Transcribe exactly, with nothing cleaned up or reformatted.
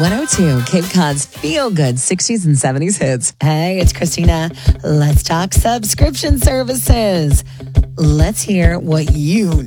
one oh two, Cape Cod's feel-good sixties and seventies hits. Hey, it's Christina. Let's talk subscription services. Let's hear what you